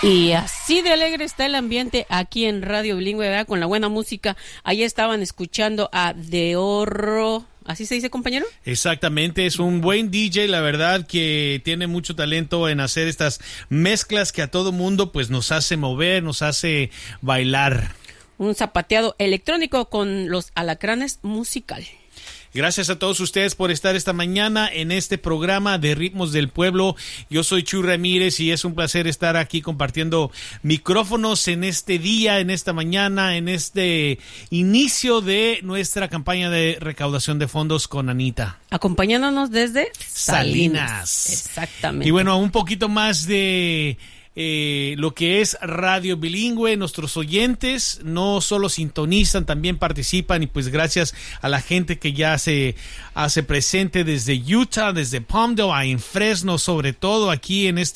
Y así de alegre está el ambiente aquí en Radio Bilingüe, ¿verdad? Con la buena música. Ahí estaban escuchando a Deorro. ¿Así se dice, compañero? Exactamente, es un buen DJ, la verdad, que tiene mucho talento en hacer estas mezclas que a todo mundo pues nos hace mover, nos hace bailar. Un zapateado electrónico con los alacranes musical. Gracias a todos ustedes por estar esta mañana en este programa de Ritmos del Pueblo. Yo soy Chuy Ramírez y es un placer estar aquí compartiendo micrófonos en este día, en esta mañana, en este inicio de nuestra campaña de recaudación de fondos con Anita. Acompañándonos desde Salinas. Exactamente. Y bueno, un poquito más de lo que es Radio Bilingüe. Nuestros oyentes no solo sintonizan, también participan, y pues gracias a la gente que ya se hace presente desde Utah, desde Palmdale, en Fresno, sobre todo aquí en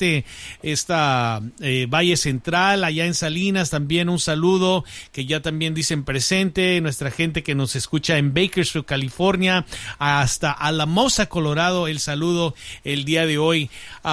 esta Valle Central, allá en Salinas. También un saludo que ya también dicen presente, nuestra gente que nos escucha en Bakersfield, California, hasta Alamosa, Colorado, el saludo el día de hoy.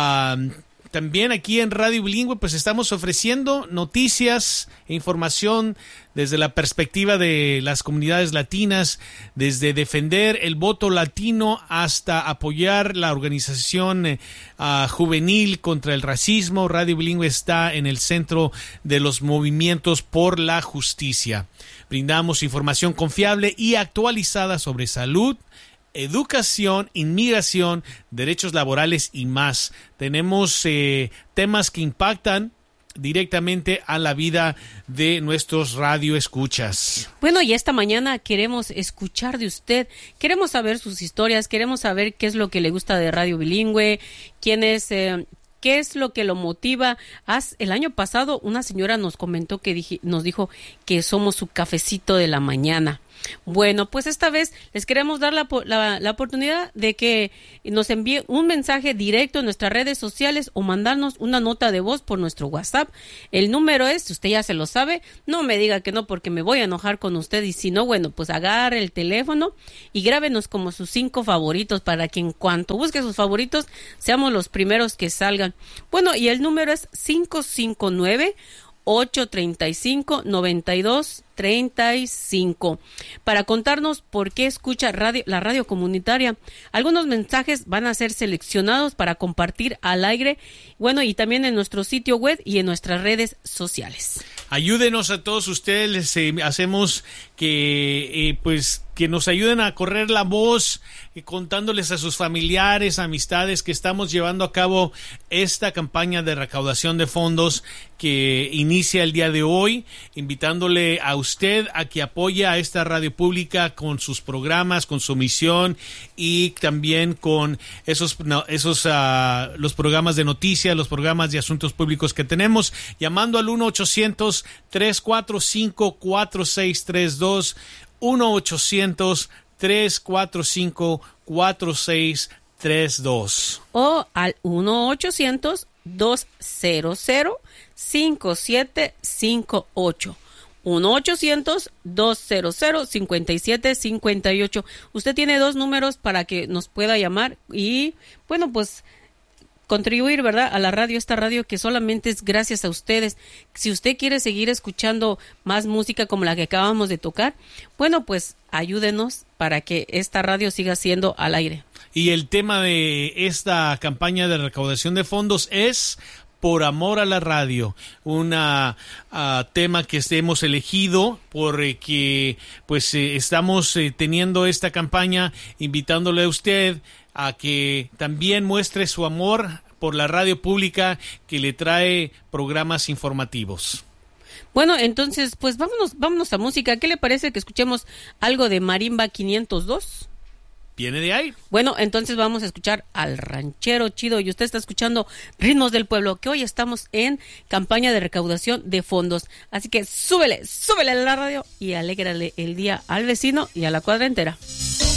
También aquí en Radio Bilingüe pues estamos ofreciendo noticias e información desde la perspectiva de las comunidades latinas, desde defender el voto latino hasta apoyar la organización juvenil contra el racismo. Radio Bilingüe está en el centro de los movimientos por la justicia. Brindamos información confiable y actualizada sobre salud, educación, inmigración, derechos laborales y más. Tenemos temas que impactan directamente a la vida de nuestros radioescuchas. Bueno, y esta mañana queremos escuchar de usted, queremos saber sus historias, queremos saber qué es lo que le gusta de Radio Bilingüe, qué es lo que lo motiva. El año pasado una señora nos comentó nos dijo que somos su cafecito de la mañana. Bueno, pues esta vez les queremos dar la oportunidad de que nos envíe un mensaje directo en nuestras redes sociales o mandarnos una nota de voz por nuestro WhatsApp. El número es, usted ya se lo sabe, no me diga que no porque me voy a enojar con usted, y si no, bueno, pues agarre el teléfono y grábenos como sus 5 favoritos para que en cuanto busque sus favoritos seamos los primeros que salgan. Bueno, y el número es 559-835-9235 para contarnos por qué escucha la radio comunitaria. Algunos mensajes van a ser seleccionados para compartir al aire, bueno, y también en nuestro sitio web y en nuestras redes sociales. Ayúdenos a todos ustedes, hacemos que que nos ayuden a correr la voz, contándoles a sus familiares, amistades, que estamos llevando a cabo esta campaña de recaudación de fondos que inicia el día de hoy, invitándole a usted a que apoye a esta radio pública con sus programas, con su misión, y también con los programas de noticias, los programas de asuntos públicos que tenemos, llamando al 1-800-345-4632, 1-800-345-4632 o al 1-800-200-5758. 1-800-200-5758. Usted tiene 2 números para que nos pueda llamar y, bueno, pues contribuir, ¿verdad?, a la radio, esta radio que solamente es gracias a ustedes. Si usted quiere seguir escuchando más música como la que acabamos de tocar, bueno, pues ayúdenos para que esta radio siga siendo al aire. Y el tema de esta campaña de recaudación de fondos es Por Amor a la Radio, un tema que hemos elegido porque pues estamos teniendo esta campaña, invitándole a usted a que también muestre su amor por la radio pública que le trae programas informativos. Bueno, entonces, pues vámonos a música. ¿Qué le parece que escuchemos algo de Marimba 502? ¿Viene de ahí? Bueno, entonces vamos a escuchar al ranchero chido, y usted está escuchando Ritmos del Pueblo, que hoy estamos en campaña de recaudación de fondos. Así que súbele a la radio y alégrale el día al vecino y a la cuadra entera.